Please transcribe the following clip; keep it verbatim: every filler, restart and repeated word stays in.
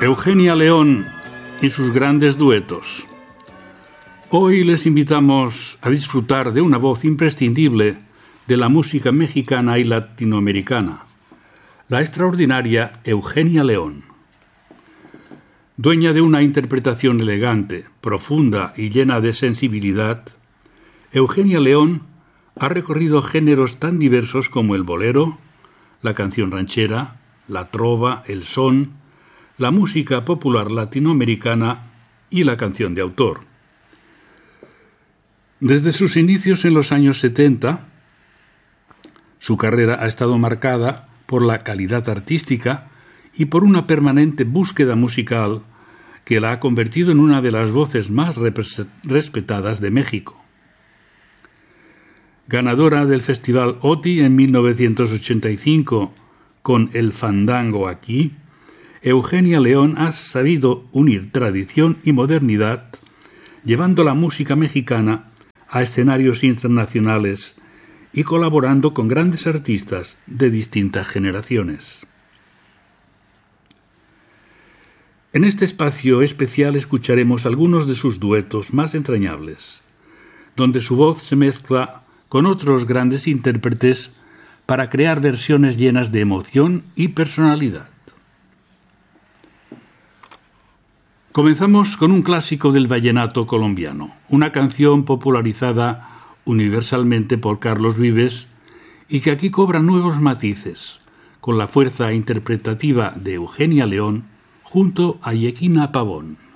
Eugenia León y sus grandes duetos. Hoy les invitamos a disfrutar de una voz imprescindible de la música mexicana y latinoamericana, la extraordinaria Eugenia León. Dueña de una interpretación elegante, profunda y llena de sensibilidad, Eugenia León ha recorrido géneros tan diversos como el bolero, la canción ranchera, la trova, el son, la música popular latinoamericana y la canción de autor. Desde sus inicios en los años setenta, su carrera ha estado marcada por la calidad artística y por una permanente búsqueda musical que la ha convertido en una de las voces más respetadas de México. Ganadora del Festival O T I en mil novecientos ochenta y cinco con El Fandango Aquí, Eugenia León ha sabido unir tradición y modernidad, llevando la música mexicana a escenarios internacionales y colaborando con grandes artistas de distintas generaciones. En este espacio especial escucharemos algunos de sus duetos más entrañables, donde su voz se mezcla con otros grandes intérpretes para crear versiones llenas de emoción y personalidad. Comenzamos con un clásico del vallenato colombiano, una canción popularizada universalmente por Carlos Vives y que aquí cobra nuevos matices, con la fuerza interpretativa de Eugenia León junto a Yequina Pavón.